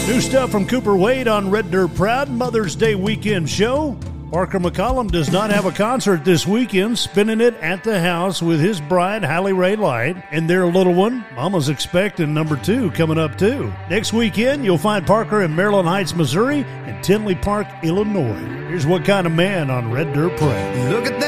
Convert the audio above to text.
New stuff from Cooper Wade on Red Dirt Proud Mother's Day weekend show. Parker McCollum does not have a concert this weekend, spending it at the house with his bride, Hallie Ray Light, and their little one. Mama's expecting number 2 coming up, too. Next weekend, you'll find Parker in Maryland Heights, Missouri, and Tinley Park, Illinois. Here's What Kind of Man on Red Dirt Proud. Look at that.